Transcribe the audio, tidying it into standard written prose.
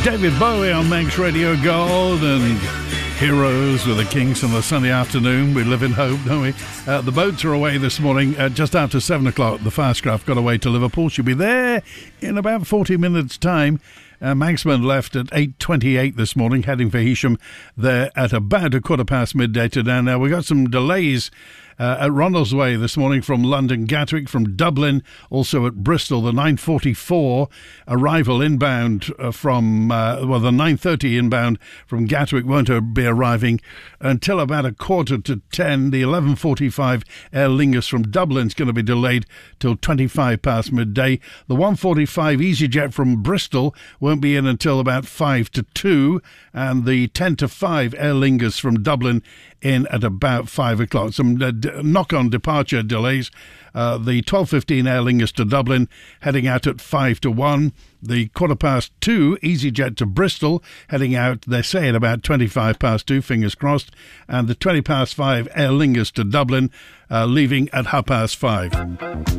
David Bowie on Manx Radio Gold and Heroes with the Kinks on the Sunday afternoon. We live in hope, don't we? The boats are away this morning just after 7 o'clock. The Fastcraft got away to Liverpool. She'll be there in about 40 minutes' time. Manxman left at 8:28 this morning, heading for Heysham there at about 7:15 midday today. Now, we got some delays at Ronaldsway this morning from London Gatwick, from Dublin, also at Bristol, the 9:44 arrival inbound from, the 9:30 inbound from Gatwick won't be arriving until about 9:45. The 11:45 Aer Lingus from Dublin is going to be delayed till 25 past midday. The 1:45 EasyJet from Bristol won't be in until about 5 to 2, and the 10 to 5 Aer Lingus from Dublin in at about 5 o'clock. Some knock-on departure delays. The 12:15 Aer Lingus to Dublin heading out at 5 to 1. The 2:15 EasyJet to Bristol heading out, they say, at about 25 past 2, fingers crossed. And the 20 past 5 Aer Lingus to Dublin leaving at 5:30.